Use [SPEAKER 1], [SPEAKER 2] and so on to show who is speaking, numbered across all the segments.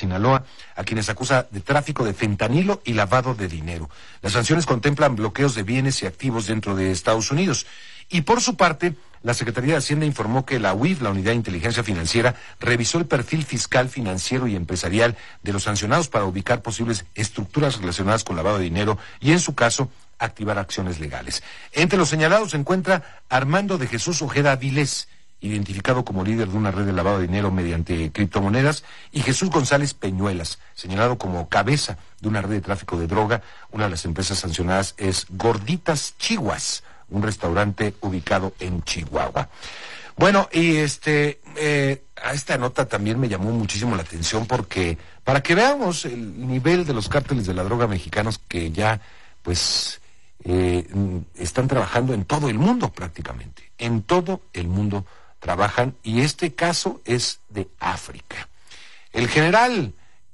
[SPEAKER 1] Sinaloa, a quienes acusa de tráfico de fentanilo y lavado de dinero. Las sanciones contemplan bloqueos de bienes y activos dentro de Estados Unidos. Y por su parte, la Secretaría de Hacienda informó que la UIF, la Unidad de Inteligencia Financiera, revisó el perfil fiscal, financiero y empresarial de los sancionados para ubicar posibles estructuras relacionadas con lavado de dinero y, en su caso, activar acciones legales. Entre los señalados se encuentra Armando de Jesús Ojeda Avilés, identificado como líder de una red de lavado de dinero mediante criptomonedas, y Jesús González Peñuelas, señalado como cabeza de una red de tráfico de droga. Una de las empresas sancionadas es Gorditas Chihuas, un restaurante ubicado en Chihuahua. Bueno, y a esta nota también me llamó muchísimo la atención porque, para que veamos el nivel de los cárteles de la droga mexicanos que ya, pues, están trabajando en todo el mundo prácticamente. En todo el mundo trabajan, y este caso es de África. El general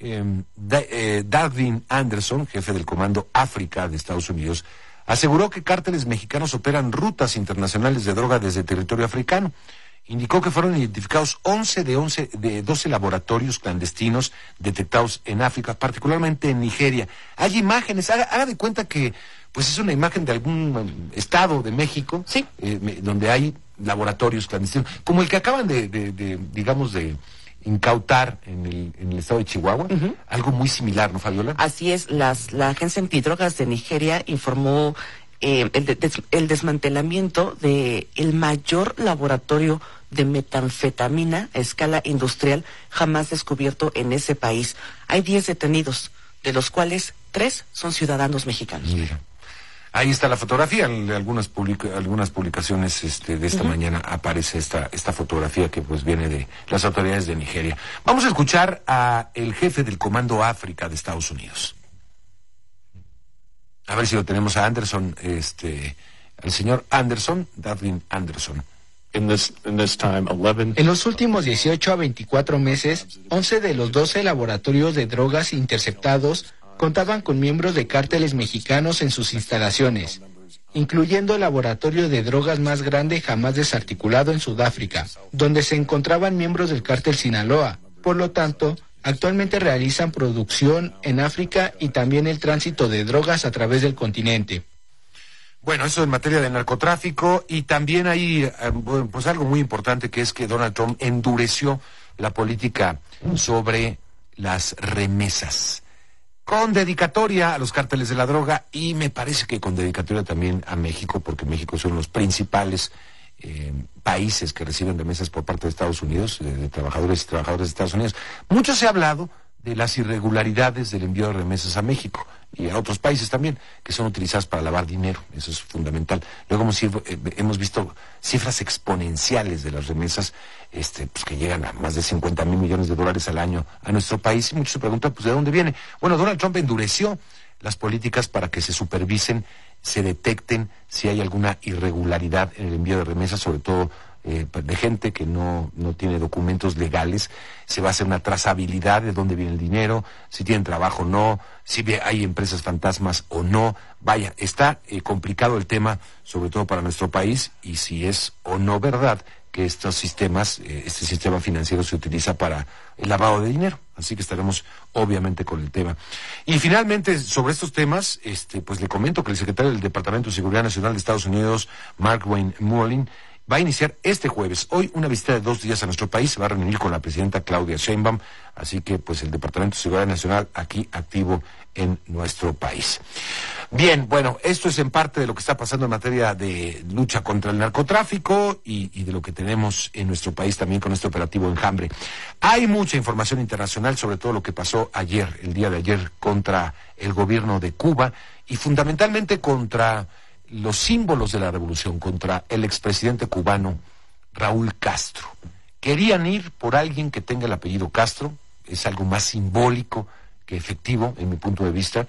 [SPEAKER 1] Darwin Anderson, jefe del Comando África de Estados Unidos, aseguró que cárteles mexicanos operan rutas internacionales de droga desde territorio africano. Indicó que fueron identificados 11 de 12 laboratorios clandestinos detectados en África, particularmente en Nigeria. Hay imágenes, haga de cuenta que pues es una imagen de algún estado de México, sí, donde hay laboratorios clandestinos, como el que acaban de incautar en el estado de Chihuahua. Uh-huh. Algo muy similar, ¿no, Fabiola?
[SPEAKER 2] Así es, la agencia antidrogas de Nigeria informó el desmantelamiento de el mayor laboratorio de metanfetamina a escala industrial jamás descubierto en ese país. Hay 10 detenidos, de los cuales 3 son ciudadanos mexicanos.
[SPEAKER 1] Mira. Ahí está la fotografía. En algunas publicaciones de esta mañana aparece esta fotografía que pues viene de las autoridades de Nigeria. Vamos a escuchar a el jefe del Comando África de Estados Unidos. A ver si lo tenemos a Anderson, al señor Anderson, Darwin Anderson.
[SPEAKER 3] En los últimos 18 a 24 meses, 11 de los 12 laboratorios de drogas interceptados contaban con miembros de cárteles mexicanos en sus instalaciones, incluyendo el laboratorio de drogas más grande jamás desarticulado en Sudáfrica, donde se encontraban miembros del cártel Sinaloa. Por lo tanto, actualmente realizan producción en África y también el tránsito de drogas a través del continente.
[SPEAKER 1] Bueno, eso en materia de narcotráfico, y también hay pues algo muy importante, que es que Donald Trump endureció la política sobre las remesas, con dedicatoria a los cárteles de la droga, y me parece que con dedicatoria también a México, porque México son los principales países que reciben remesas por parte de Estados Unidos, de trabajadores y trabajadoras de Estados Unidos. Mucho se ha hablado de las irregularidades del envío de remesas a México y a otros países también, que son utilizadas para lavar dinero. Eso es fundamental. Luego hemos visto cifras exponenciales de las remesas, pues que llegan a más de 50,000 millones de dólares al año a nuestro país, y muchos se preguntan, pues, ¿de dónde viene? Bueno, Donald Trump endureció las políticas para que se supervisen, se detecten si hay alguna irregularidad en el envío de remesas, sobre todo de gente que no tiene documentos legales. Se va a hacer una trazabilidad de dónde viene el dinero, si tienen trabajo o no, si hay empresas fantasmas o no. Vaya, está complicado el tema, sobre todo para nuestro país, y si es o no verdad que estos sistemas, este sistema financiero se utiliza para el lavado de dinero. Así que estaremos obviamente con el tema. Y finalmente, sobre estos temas, pues le comento que el secretario del Departamento de Seguridad Nacional de Estados Unidos, Mark Wayne Mullin, va a iniciar este jueves, hoy, una visita de 2 días a nuestro país. Se va a reunir con la presidenta Claudia Sheinbaum, así que pues el Departamento de Seguridad Nacional aquí activo en nuestro país. Bien, bueno, esto es en parte de lo que está pasando en materia de lucha contra el narcotráfico y de lo que tenemos en nuestro país también con este operativo Enjambre. Hay mucha información internacional sobre todo lo que pasó ayer, el día de ayer, contra el gobierno de Cuba y fundamentalmente contra los símbolos de la revolución, contra el expresidente cubano Raúl Castro. Querían ir por alguien que tenga el apellido Castro, es algo más simbólico que efectivo, en mi punto de vista,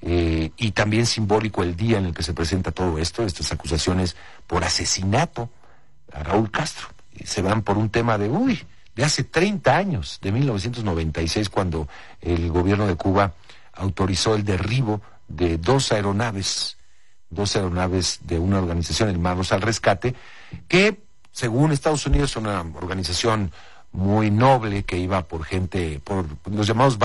[SPEAKER 1] y también simbólico el día en el que se presenta todo esto, estas acusaciones por asesinato a Raúl Castro. Se van por un tema de hace 30 años, de 1996, cuando el gobierno de Cuba autorizó el derribo de 2 aeronaves de una organización, el Manos al Rescate, que según Estados Unidos es una organización muy noble que iba por los llamados